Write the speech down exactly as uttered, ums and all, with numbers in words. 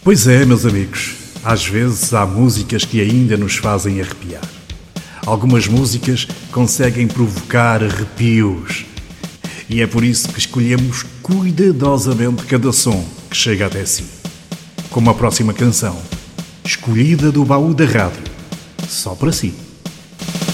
Pois é, meus amigos, às vezes há músicas que ainda nos fazem arrepiar. Algumas músicas conseguem provocar arrepios. E é por isso que escolhemos cuidadosamente cada som que chega até si. Como a próxima canção, escolhida do baú da rádio, só para si.